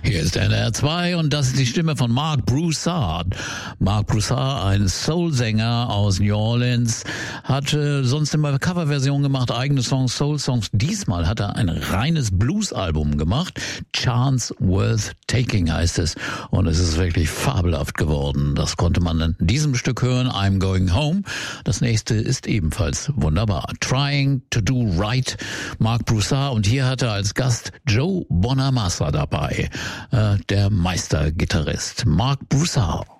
Hier ist NDR 2 und das ist die Stimme von Marc Broussard. Marc Broussard, ein Soul-Sänger aus New Orleans, hat sonst immer Coverversionen gemacht, eigene Songs, Soul-Songs. Diesmal hat er ein reines Blues-Album gemacht. Chance Worth Taking heißt es. Und es ist wirklich fabelhaft geworden. Das konnte man in diesem Stück hören, I'm Going Home. Das nächste ist ebenfalls wunderbar. Trying to do right, Marc Broussard. Und hier hat er als Gast Joe Bonamassa dabei. Der Meistergitarrist Marc Broussard.